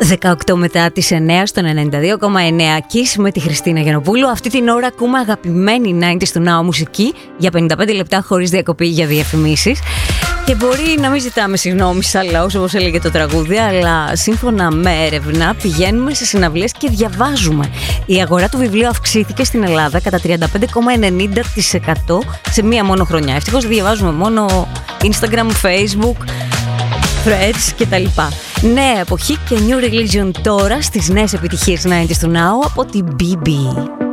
18 μετά τις 9 στο 92,9 Kiss με τη Χριστίνα Γιαννοπούλου. Αυτή την ώρα ακούμε αγαπημένη 90's του Now μουσική για 55 λεπτά χωρίς διακοπή για διαφημίσεις. Και μπορεί να μην ζητάμε συγγνώμη σαν λαός, όπως έλεγε το τραγούδι, αλλά σύμφωνα με έρευνα πηγαίνουμε σε συναυλίες και διαβάζουμε. Η αγορά του βιβλίου αυξήθηκε στην Ελλάδα κατά 35,90% σε μία μόνο χρονιά. Ευτυχώς διαβάζουμε μόνο Instagram, Facebook, Threads κτλ. Νέα εποχή και New Religion τώρα στις νέες επιτυχίες 90's του Now από την BB.